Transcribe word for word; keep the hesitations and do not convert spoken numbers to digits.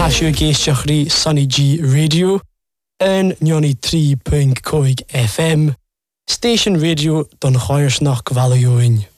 Tasio géisteachrí Sunny G Radio en Nioni trí punt cóig F M, Station Radio don Choirsnach Gvalioin.